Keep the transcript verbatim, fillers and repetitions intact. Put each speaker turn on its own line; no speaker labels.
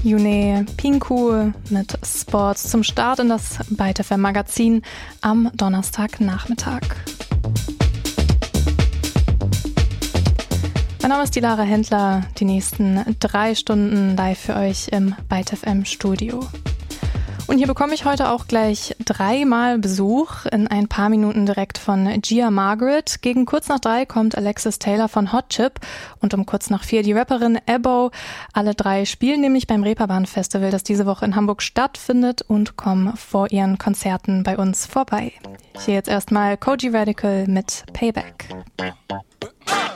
June Pinku mit Sports zum Start in das Byte F M Magazin am Donnerstagnachmittag. Mein Name ist die Lara Händler, die nächsten drei Stunden live für euch im Byte F M Studio. Und hier bekomme ich heute auch gleich dreimal Besuch, in ein paar Minuten direkt von Gia Margaret. Gegen kurz nach drei kommt Alexis Taylor von Hot Chip und um kurz nach vier die Rapperin Ebo. Alle drei spielen nämlich beim Reeperbahn Festival, das diese Woche in Hamburg stattfindet, und kommen vor ihren Konzerten bei uns vorbei. Hier jetzt erstmal Koji Radical mit Payback.